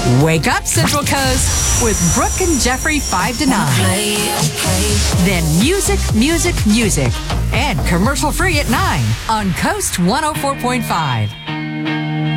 Wake up, Central Coast, with Brooke and Jeffrey 5 to 9. Then music, music, music. And commercial free at 9 on Coast 104.5.